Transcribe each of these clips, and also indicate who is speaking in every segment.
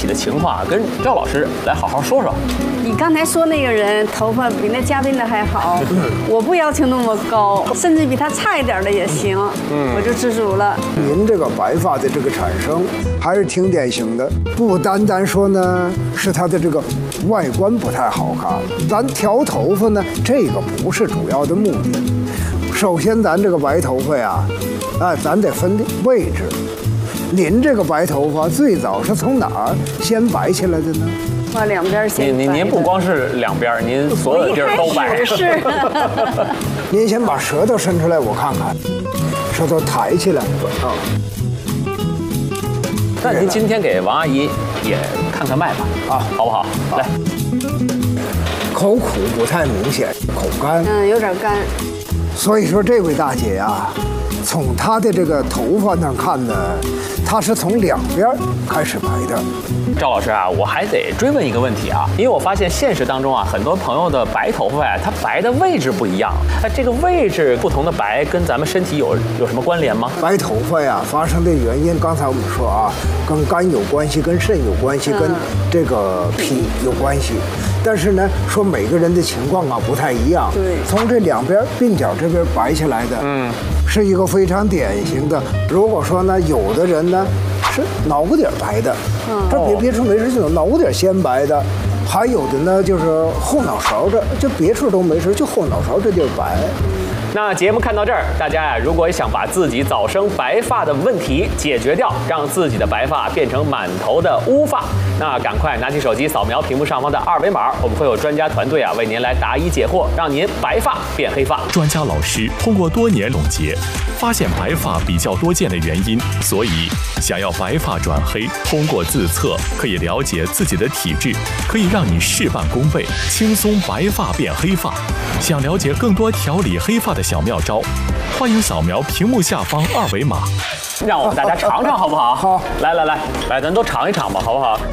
Speaker 1: 体的情况啊，跟赵老师来好好说说。
Speaker 2: 你刚才说那个人头发比那嘉宾的还好，我不要求那么高，甚至比他差一点的也行，我就知足了。
Speaker 3: 您这个白发的这个产生还是挺典型的，不单单说呢是他的这个外观不太好看，咱调头发呢这个不是主要的目的。首先咱这个白头发呀，咱得分位置。您这个白头发最早是从哪儿先白起来的呢？
Speaker 2: 把两边先白的。
Speaker 1: 您不光是两边，您所有的地儿都白。
Speaker 2: 是。
Speaker 3: 您先把舌头伸出来，我看看，舌头抬起来啊。
Speaker 1: 那您今天给王阿姨也看看脉吧，好不好？来，
Speaker 3: 口苦不太明显，口干，
Speaker 2: 有点干。
Speaker 3: 所以说这位大姐呀，从她的这个头发上看呢，她是从两边开始白的。
Speaker 1: 赵老师啊，我还得追问一个问题啊，因为我发现现实当中啊，很多朋友的白头发呀，它白的位置不一样。这个位置不同的白跟咱们身体有什么关联吗？
Speaker 3: 白头发呀，发生的原因，刚才我们说啊，跟肝有关系，跟肾有关系，跟这个脾有关系。但是呢，说每个人的情况啊不太一样。
Speaker 2: 对，从
Speaker 3: 这两边鬓角这边白起来的，是一个非常典型的。如果说呢，有的人呢是脑瓜底白的，这别处没事就脑瓜底先白的，还有的呢就是后脑勺这就别处都没事，就后脑勺这地儿白。
Speaker 1: 那节目看到这儿，大家呀，如果想把自己早生白发的问题解决掉，让自己的白发变成满头的乌发，那赶快拿起手机扫描屏幕上方的二维码，我们会有专家团队啊为您来答疑解惑，让您白发变黑发。
Speaker 4: 专家老师通过多年总结，发现白发比较多见的原因，所以想要白发转黑，通过自测可以了解自己的体质，可以让你事半功倍，轻松白发变黑发。想了解更多调理黑发的小妙招，欢迎扫描屏幕下方二维码。
Speaker 1: 让我们大家尝尝好不好？
Speaker 3: 好，
Speaker 1: 来，咱都尝一尝吧，好不好？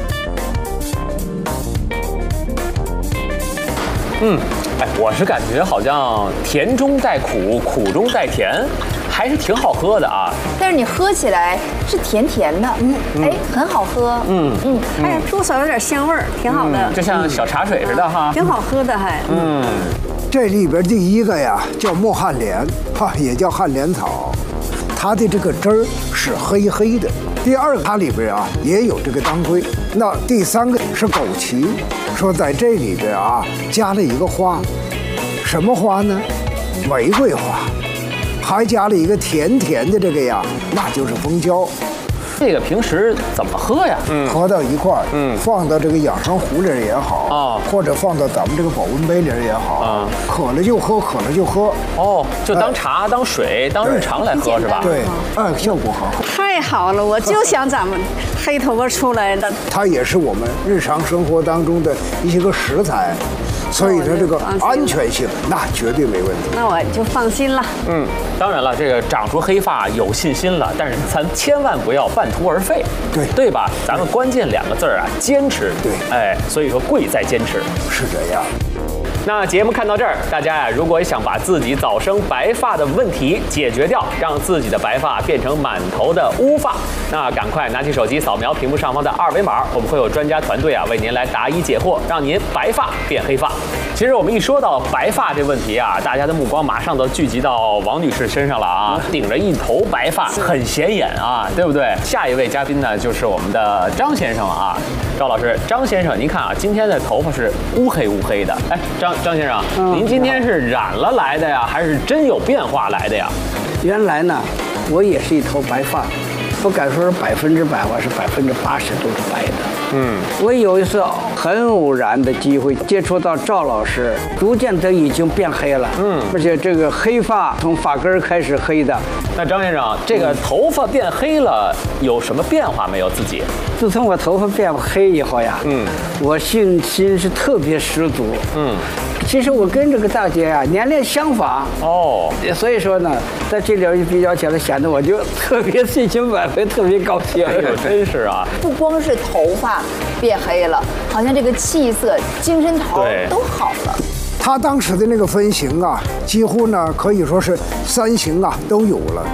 Speaker 1: 我是感觉好像甜中带苦，苦中带甜，还是挺好喝的啊。
Speaker 5: 但是你喝起来是甜甜的，很好喝。
Speaker 2: 多少有点香味儿，挺好的。
Speaker 1: 就像小茶水似的哈，
Speaker 2: 挺好喝的还。
Speaker 3: 这里边第一个呀叫墨旱莲，也叫旱莲草，它的这个汁儿是黑黑的。第二个它里边啊也有这个当归。那第三个是枸杞，说在这里边啊加了一个花，什么花呢？玫瑰花，还加了一个甜甜的这个呀，那就是蜂胶。
Speaker 1: 这个平时怎么喝呀？
Speaker 3: 合到一块儿，放到这个养生壶里也好，或者放到咱们这个保温杯里也好，渴了就喝，渴了就喝。
Speaker 1: 就当茶、当水、当日常来喝是吧？
Speaker 3: 对，效果很好。
Speaker 2: 太好了，我就想咱们黑头发出来的。
Speaker 3: 它也是我们日常生活当中的一些个食材。所以说这个安全性那绝对没问题。
Speaker 2: 那我就放心了。
Speaker 1: 当然了，这个长出黑发有信心了，但是咱千万不要半途而废，对吧？咱们关键2个字啊，坚持。对，所以说贵在坚持。
Speaker 3: 是这样。
Speaker 1: 那节目看到这儿，大家呀，如果想把自己早生白发的问题解决掉，让自己的白发变成满头的乌发，那赶快拿起手机扫描屏幕上方的二维码，我们会有专家团队啊为您来答疑解惑，让您白发变黑发。其实我们一说到白发这问题啊，大家的目光马上都聚集到王女士身上了啊，顶着一头白发，很显眼啊，对不对？下一位嘉宾呢，就是我们的张先生啊，赵老师，张先生，您看啊，今天的头发是乌黑乌黑的，张先生，您今天是染了来的呀，还是真有变化来的呀？
Speaker 6: 原来呢，我也是一头白发，不敢说是100%，我是80%都是白的。我有一次很偶然的机会接触到赵老师，逐渐的已经变黑了。而且这个黑发从发根开始黑的。
Speaker 1: 那张先生，这个头发变黑了，有什么变化没有？自己？
Speaker 6: 自从我头发变黑以后呀，我信心是特别十足。其实我跟这个大姐啊年龄相仿所以说呢，在这里一比较起来，显得我就特别信心满分，特别高兴。
Speaker 1: 真是啊！
Speaker 5: 不光是头发变黑了，好像这个气色、精神头都好了。
Speaker 3: 他当时的那个分型啊，几乎呢可以说是3型啊都有了。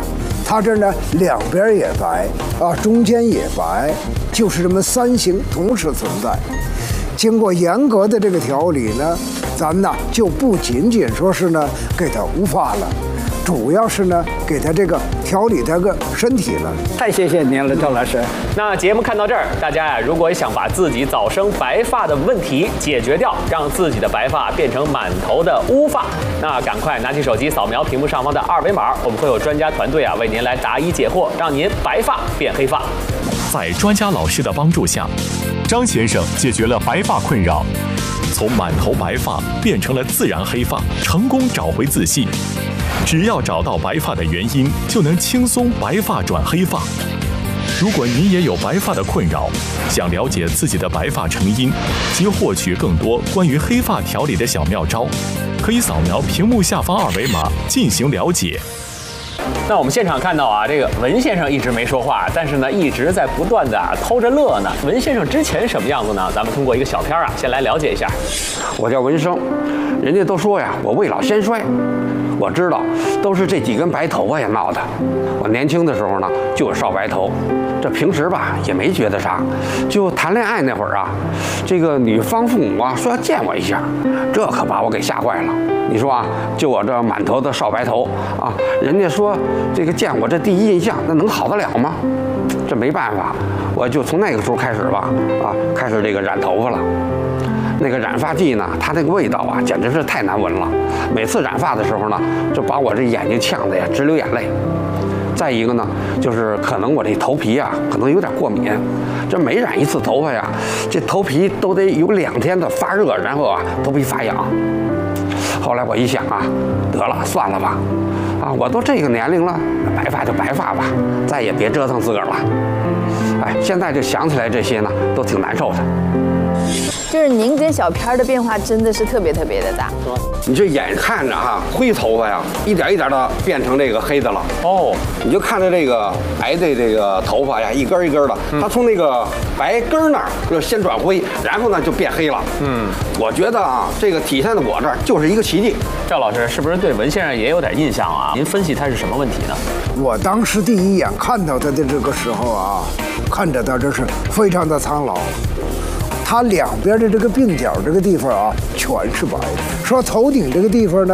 Speaker 3: 它这呢两边也白啊，中间也白，就是这么三型同时存在。经过严格的这个调理呢，咱呢就不仅仅说是呢给它无发了，主要是呢给它这个调理这个身体了。
Speaker 6: 太谢谢您了，赵老师。
Speaker 1: 那节目看到这儿，大家呀，如果想把自己早生白发的问题解决掉，让自己的白发变成满头的乌发，那赶快拿起手机扫描屏幕上方的二维码，我们会有专家团队啊为您来答疑解惑，让您白发变黑发。
Speaker 4: 在专家老师的帮助下，张先生解决了白发困扰，从满头白发变成了自然黑发，成功找回自信。只要找到白发的原因，就能轻松白发转黑发。如果您也有白发的困扰，想了解自己的白发成因及获取更多关于黑发调理的小妙招，可以扫描屏幕下方二维码进行了解。
Speaker 1: 那我们现场看到啊，这个文先生一直没说话，但是呢一直在不断的偷着乐呢。文先生之前什么样子呢？咱们通过一个小片啊，先来了解一下。
Speaker 7: 我叫文生，人家都说呀，我未老先衰。我知道，都是这几根白头发呀闹的。我年轻的时候呢，就有少白头，这平时吧也没觉得啥。就谈恋爱那会儿啊，这个女方父母啊说要见我一下，这可把我给吓坏了。你说啊，就我这满头的少白头啊，人家说这个见我这第一印象，那能好得了吗？这没办法，我就从那个时候开始吧，开始这个染头发了。那个染发剂呢，它那个味道啊，简直是太难闻了。每次染发的时候呢，就把我这眼睛呛得呀直流眼泪。再一个呢，就是可能我这头皮啊，可能有点过敏。这每染一次头发呀，这头皮都得有2天的发热，然后啊，头皮发痒。后来我一想啊，得了，算了吧，我都这个年龄了，白发就白发吧，再也别折腾自个儿了。哎，现在就想起来这些呢，都挺难受的。
Speaker 5: 就是您跟小片的变化真的是特别特别的大。
Speaker 7: 你这眼看着哈，灰头发呀，一点一点的变成这个黑的了。哦，你就看着这个白的这个头发呀，一根一根的，它从那个白根那儿就先转灰，然后呢就变黑了。我觉得啊，这个体现在我这儿就是一个奇迹。
Speaker 1: 赵老师是不是对文先生也有点印象啊？您分析他是什么问题呢？
Speaker 3: 我当时第一眼看到他的这个时候啊，看着他这是非常的苍老。他两边的这个鬓角这个地方啊，全是白的。说头顶这个地方呢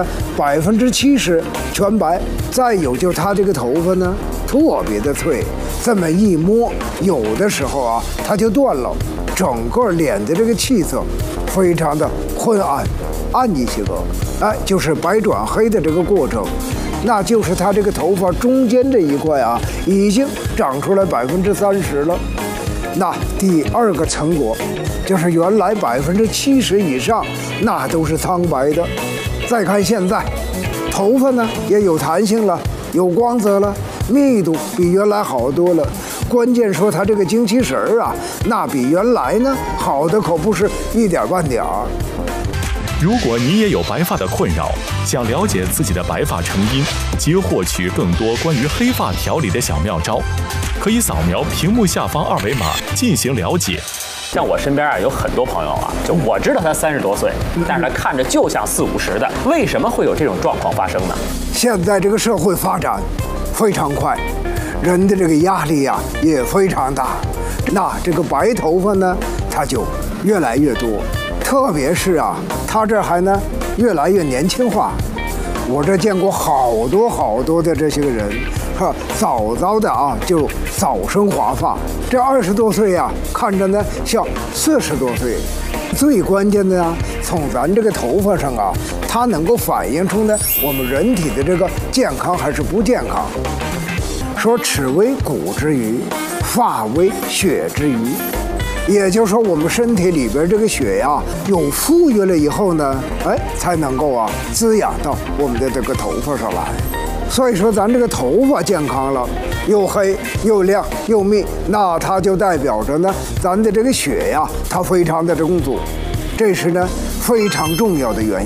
Speaker 3: ，70%全白。再有就他这个头发呢，特别的脆，这么一摸，有的时候啊，它就断了。整个脸的这个气色非常的昏暗，暗一些个，就是白转黑的这个过程。那就是他这个头发中间这一块啊，已经长出来30%了。那第二个成果就是原来70%以上那都是苍白的，再看现在，头发呢也有弹性了，有光泽了，密度比原来好多了。关键说它这个精气神儿啊，那比原来呢好的可不是一点半点儿。
Speaker 4: 如果你也有白发的困扰，想了解自己的白发成因及获取更多关于黑发调理的小妙招，可以扫描屏幕下方二维码进行了解。
Speaker 1: 像我身边啊有很多朋友啊，就我知道他30多岁，但是他看着就像40、50的，为什么会有这种状况发生呢？
Speaker 3: 现在这个社会发展非常快，人的这个压力呀也非常大，那这个白头发呢，它就越来越多。特别是啊，他这还呢越来越年轻化。我这见过好多的这些个人，早的啊就早生华发。这20多岁呀，看着呢像40多岁。最关键的呢，从咱这个头发上啊，它能够反映出呢我们人体的这个健康还是不健康。说齿为骨之余，发为血之余。也就是说，我们身体里边这个血呀，有富裕了以后呢，才能够啊滋养到我们的这个头发上来。所以说，咱这个头发健康了，又黑又亮又密，那它就代表着呢，咱的这个血呀，它非常的充足，这是呢非常重要的原因。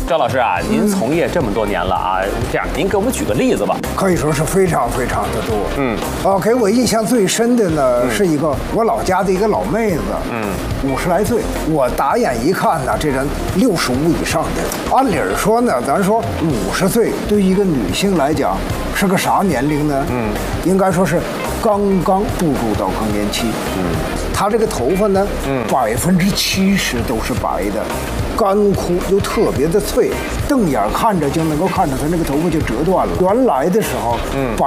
Speaker 1: 赵老师啊，您从业这么多年了啊，这样您给我们举个例子吧。
Speaker 3: 可以说是非常非常的多。给我印象最深的呢，是一个我老家的一个老妹子，50来岁，我打眼一看呢，这人65以上的。按理说呢，咱说50岁对于一个女性来讲是个啥年龄呢？应该说是刚刚步入到更年期。她这个头发呢，70%都是白的。干枯又特别的脆，瞪眼看着就能够看着它那个头发就折断了。原来的时候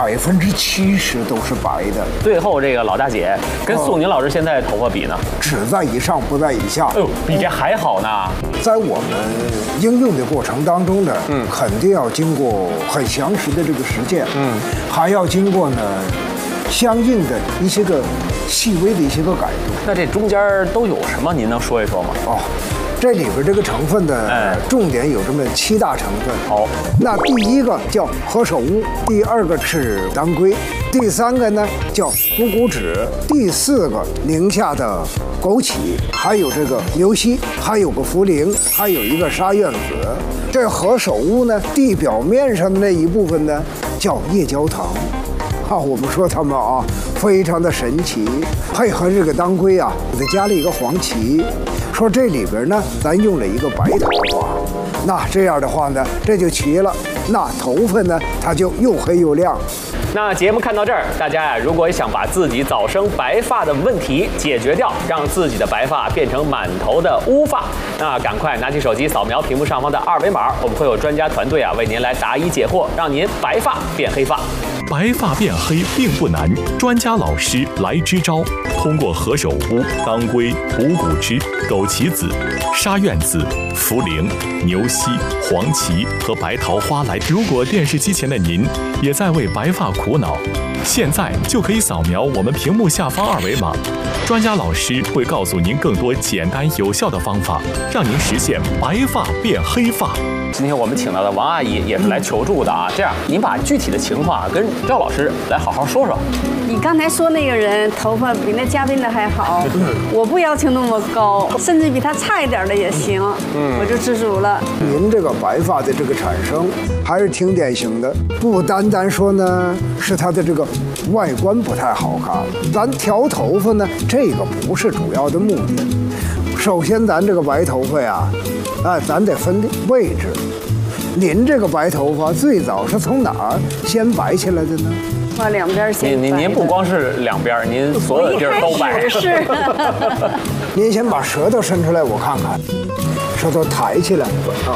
Speaker 3: ，70%都是白的。
Speaker 1: 最后这个老大姐跟宋宁老师现在头发比呢，
Speaker 3: 只在以上不在以下。
Speaker 1: 哎呦，比这还好呢。
Speaker 3: 在我们应用的过程当中呢，肯定要经过很详实的这个实践，还要经过呢相应的一些个细微的一些个改动。
Speaker 1: 那这中间都有什么？您能说一说吗？
Speaker 3: 这里边这个成分的重点有这么7大成分。
Speaker 1: 好，
Speaker 3: 那第一个叫何首乌，第2个是当归，第3个呢叫虎骨脂，第4个宁夏的枸杞，还有这个牛膝，还有个茯苓，还有一个沙苑子。这何首乌呢，地表面上的那一部分呢叫夜焦糖。我们说它们啊非常的神奇，配合这个当归啊，给它加了一个黄芪。说这里边呢，咱用了一个白头发，那这样的话呢，这就齐了，那头发呢，它就又黑又亮。
Speaker 1: 那节目看到这儿，大家呀，如果想把自己早生白发的问题解决掉，让自己的白发变成满头的乌发，那赶快拿起手机扫描屏幕上方的2维码，我们会有专家团队啊为您来答疑解惑，让您白发变黑发。
Speaker 4: 白发变黑并不难，专家老师来支招。通过何首乌、当归、虎骨脂、枸杞子、沙苑子、茯苓、牛膝、黄芪和白桃花来。如果电视机前的您也在为白发苦恼，现在就可以扫描我们屏幕下方2维码，专家老师会告诉您更多简单有效的方法，让您实现白发变黑发。
Speaker 1: 今天我们请到的王阿姨也是来求助的啊，这样您把具体的情况跟赵老师来好好说说。
Speaker 2: 你刚才说那个人头发比那嘉宾的还好，我不要求那么高，甚至比他差一点的也行，我就知足了。
Speaker 3: 您这个白发的这个产生还是挺典型的，不单单说呢是他的这个外观不太好看，咱调头发呢这个不是主要的目的。首先咱这个白头发呀，咱得分位置。您这个白头发最早是从哪儿先白起来的呢？
Speaker 2: 把两边先白。
Speaker 1: 您不光是两边，您所有地儿都白。
Speaker 2: 是。
Speaker 3: 您先把舌头伸出来，我看看，舌头抬起来啊。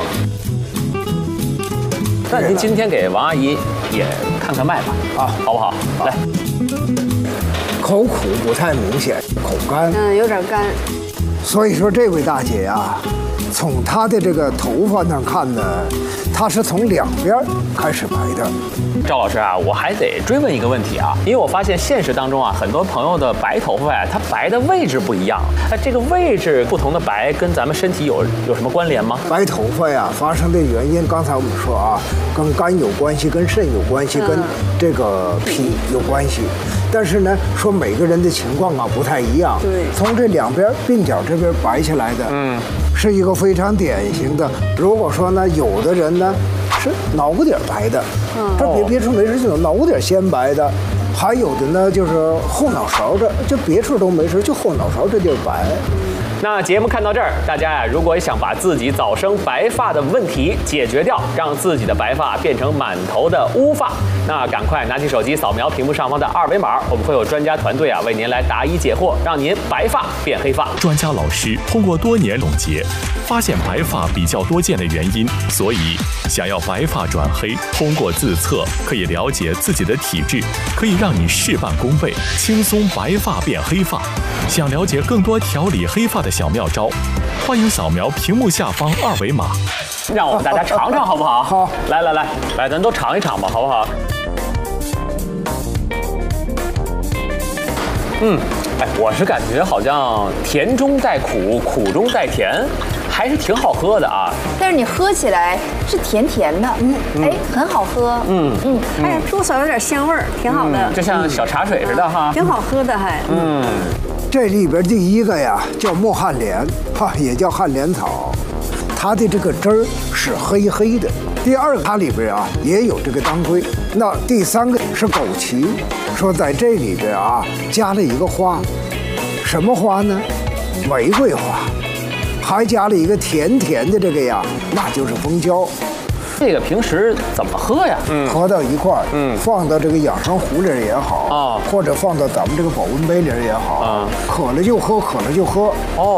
Speaker 1: 那您今天给王阿姨也看看脉吧，好不好？来，
Speaker 3: 口苦不太明显，口干，
Speaker 2: 有点干。
Speaker 3: 所以说这位大姐呀，从她的这个头发上看呢，她是从两边开始白的。
Speaker 1: 赵老师啊，我还得追问一个问题啊，因为我发现现实当中啊，很多朋友的白头发呀，它白的位置不一样。这个位置不同的白跟咱们身体有什么关联吗？
Speaker 3: 白头发呀，发生的原因，刚才我们说啊，跟肝有关系，跟肾有关系，跟这个脾有关系。但是呢，说每个人的情况啊不太一样。
Speaker 2: 对，
Speaker 3: 从这两边鬓角这边白下来的，是一个非常典型的。如果说呢，有的人呢是脑瓜顶白的，这别处没事，就有脑瓜顶先白的；还有的呢就是后脑勺这，就别处都没事，就后脑勺这地儿白。
Speaker 1: 那节目看到这儿，大家呀，如果想把自己早生白发的问题解决掉，让自己的白发变成满头的乌发，那赶快拿起手机扫描屏幕上方的2维码，我们会有专家团队啊为您来答疑解惑，让您白发变黑发。
Speaker 4: 专家老师通过多年总结，发现白发比较多见的原因，所以想要白发转黑，通过自测可以了解自己的体质，可以让你事半功倍，轻松白发变黑发。想了解更多调理黑发的小妙招，欢迎扫描屏幕下方2维码，
Speaker 1: 让我们大家尝尝好不好？
Speaker 3: 好，
Speaker 1: 来，咱都尝一尝吧，好不好？我是感觉好像甜中带苦，苦中带甜，还是挺好喝的啊。
Speaker 5: 但是你喝起来是甜甜的，很好喝，
Speaker 2: 多少有点香味儿，挺好的，
Speaker 1: 就像小茶水似的哈，
Speaker 2: 挺好喝的还。
Speaker 3: 这里边第一个呀叫墨旱莲，也叫旱莲草， 它的这个汁儿是黑黑的。第二个，它里边啊也有这个当归。那第三个是枸杞，说在这里边啊加了一个花，什么花呢？玫瑰花，还加了一个甜甜的这个呀，那就是蜂胶。
Speaker 1: 这个平时怎么喝呀？
Speaker 3: 合到一块儿，放到这个养生壶里也好，或者放到咱们这个保温杯里也好，渴了就喝，渴了就喝。
Speaker 1: 哦，